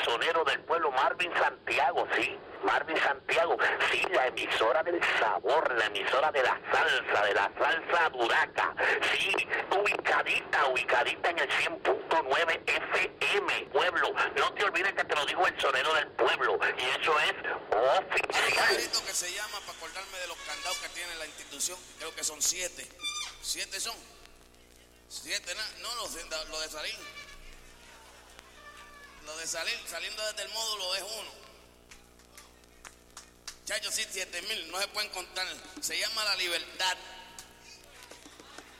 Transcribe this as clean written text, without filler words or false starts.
sonero del pueblo, Marvin Santiago, sí, Marvin Santiago, sí, la emisora del sabor, la emisora de la salsa duraca, sí, ubicadita en el 100.9 FM, pueblo, no te olvides que te lo dijo el sonero del pueblo, y eso es oficial. Hay un que se llama, para acordarme de los candados que tiene la institución, creo que son 7. 7 son. 7, no, lo de salir. Lo de salir, saliendo desde el módulo es 1. Chacho, sí, 7,000, no se pueden contar. Se llama La Libertad.